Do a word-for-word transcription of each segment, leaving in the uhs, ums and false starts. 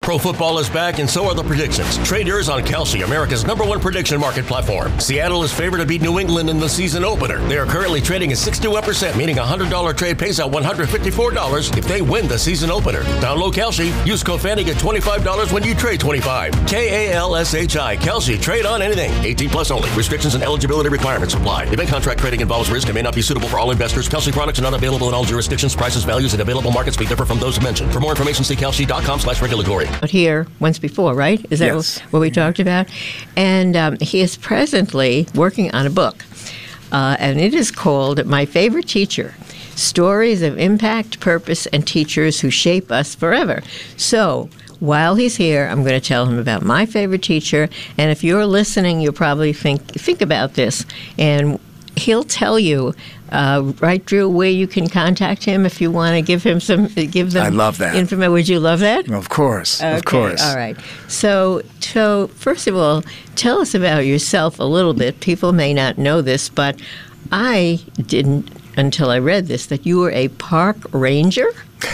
Pro football is back, and so are the predictions. Trade yours on Kalshi, America's number one prediction market platform. Seattle is favored to beat New England in the season opener. They are currently trading at sixty-one percent, meaning a one hundred dollars trade pays out one hundred fifty-four dollars if they win the season opener. Download Kalshi. Use code Fanny, get twenty-five dollars when you trade twenty-five. K A L S H I. Kalshi. Trade on anything. eighteen plus only. Restrictions and eligibility requirements apply. Event contract trading involves risk and may not be suitable for all investors. Kalshi products are not available in all jurisdictions. Prices, values, and available markets may differ from those mentioned. For more information, see kalshi.com slash regulatory. Here once before, right? Is that yes. what we talked about? And um, he is presently working on a book, uh, and it is called My Favorite Teacher, Stories of Impact, Purpose, and Teachers Who Shape Us Forever. So while he's here, I'm going to tell him about my favorite teacher, and if you're listening, you'll probably think think about this, and he'll tell you, uh, right, Drew, where you can contact him if you want to give him some, give them. I love that. Information. Would you love that? Of course, okay, of course. All right. So, so first of all, tell us about yourself a little bit. People may not know this, but I didn't until I read this that you were a park ranger.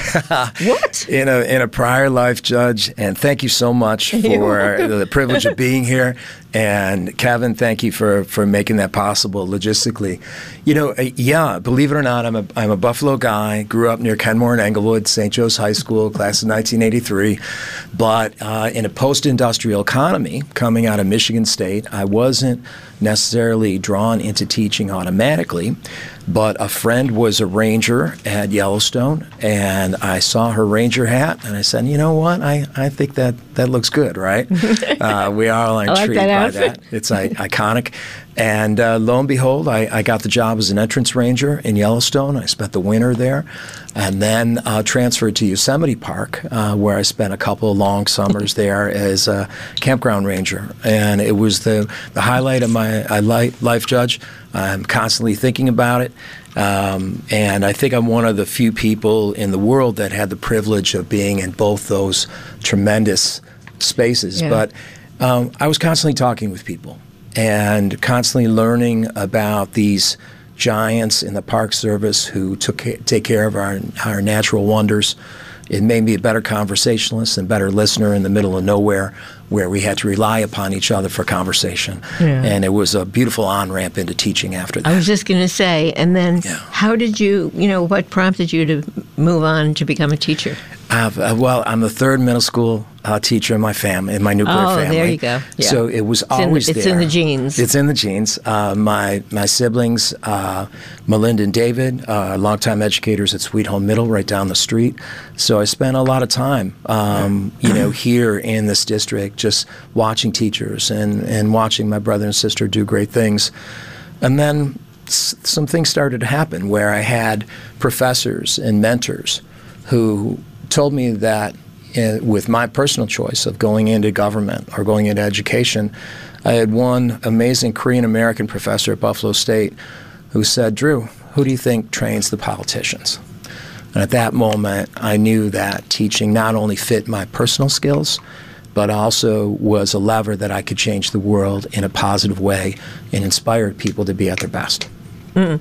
What? In a in a prior life, Judge, and thank you so much for the privilege of being here. And Kevin, thank you for, for making that possible logistically. You know, yeah, believe it or not, I'm a I'm a Buffalo guy. Grew up near Kenmore and Englewood, Saint Joe's High School, class of nineteen eighty-three. But uh, in a post-industrial economy, coming out of Michigan State, I wasn't necessarily drawn into teaching automatically. But a friend was a ranger at Yellowstone, and I saw her ranger hat, and I said, you know what, I, I think that, that looks good, right? uh, we are all intrigued like that by that. It's I- iconic. And uh, lo and behold, I, I got the job as an entrance ranger in Yellowstone. I spent the winter there, and then uh, transferred to Yosemite Park, uh, where I spent a couple of long summers there as a campground ranger. And it was the, the highlight of my I li- life, Judge. I'm constantly thinking about it. Um, and I think I'm one of the few people in the world that had the privilege of being in both those tremendous spaces. Yeah. But um, I was constantly talking with people and constantly learning about these giants in the Park Service who took ca- take care of our our natural wonders. It made me a better conversationalist and better listener in the middle of nowhere, where we had to rely upon each other for conversation. Yeah. And it was a beautiful on-ramp into teaching after that. I was just going to say, and then Yeah. how did you, you know, what prompted you to move on to become a teacher? Uh, well, I'm the third middle school uh, teacher in my family, in my nuclear Oh, family. there you go. Yeah. So it was It's in the- always it's there. in the genes. It's in the genes. Uh, my my siblings, uh, Melinda and David, uh, longtime educators at Sweet Home Middle, right down the street. So I spent a lot of time, um, you know, here in this district, just watching teachers and and watching my brother and sister do great things, and then s- some things started to happen where I had professors and mentors who told me that uh, with my personal choice of going into government or going into education, I had one amazing Korean-American professor at Buffalo State who said, Drew, who do you think trains the politicians? And at that moment, I knew that teaching not only fit my personal skills, but also was a lever that I could change the world in a positive way and inspired people to be at their best. Mm.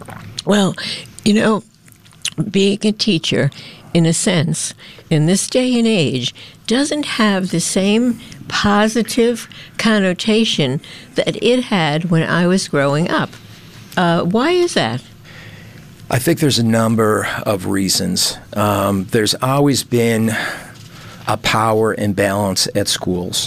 Well, you know, being a teacher, in a sense, in this day and age, doesn't have the same positive connotation that it had when I was growing up. Uh, why is that? I think there's a number of reasons. Um, there's always been a power imbalance at schools.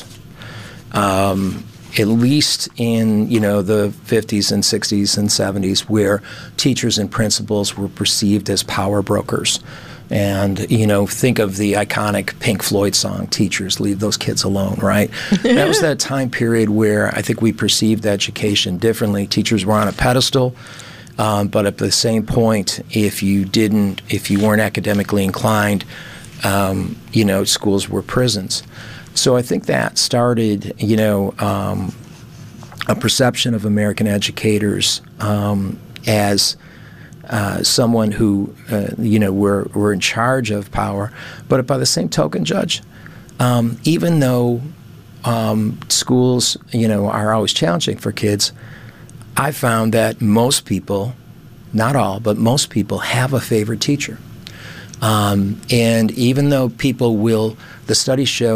Um, at least in, you know, the fifties and sixties and seventies, where teachers and principals were perceived as power brokers. And, you know, think of the iconic Pink Floyd song, Teachers, Leave Those Kids Alone, right? That was that time period where I think we perceived education differently. Teachers were on a pedestal, um, but at the same point, if you didn't, if you weren't academically inclined, um, you know, schools were prisons. So I think that started, you know, um, a perception of American educators um, as uh, someone who, uh, you know, were, were in charge of power. But by the same token, Judge, um, even though um, schools, you know, are always challenging for kids, I found that most people, not all, but most people have a favorite teacher. Um, and even though people will, the studies show